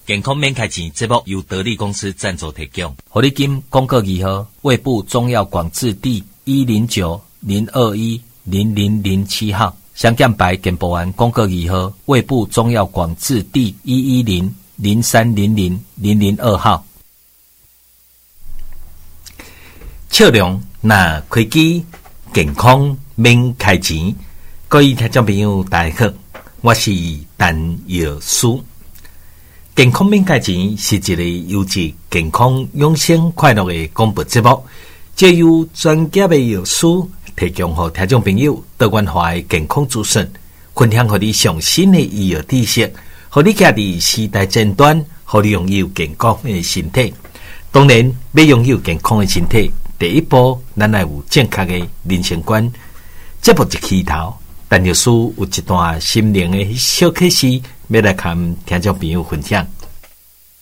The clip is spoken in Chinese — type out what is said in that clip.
健康免开钱节目由得力公司赞助提供。 活力金广告二号，卫部中药广字第109-021-0007号，香港牌健保案广告二号，卫部中药广字第110-0300-002号。笑容那开机，健康免开钱。各位听众朋友，大家好，我是陈药师。健康免开钱是一个优质健康养生快乐的广播节目，借由专业的药师提供给听众朋友多元化的健康资讯，分享给你上新的医药知识，让你家己时代前端，让你拥有健康的身体。当然，要拥有健康的身体，第一步咱要有正确的人生观。节目一开头，陈药师有一段心灵的小启示，要来跟听众朋友分享。